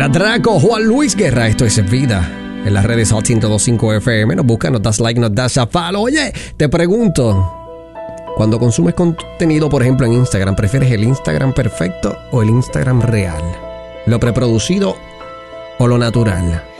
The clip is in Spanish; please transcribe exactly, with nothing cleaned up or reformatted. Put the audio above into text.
Era Draco, Juan Luis Guerra. Esto es Vida. En las redes Hot ciento dos punto cinco F M. Nos busca, nos das like, nos das a follow. Oye, te pregunto. Cuando consumes contenido, por ejemplo, en Instagram, ¿prefieres el Instagram perfecto o el Instagram real? ¿Lo preproducido o lo natural?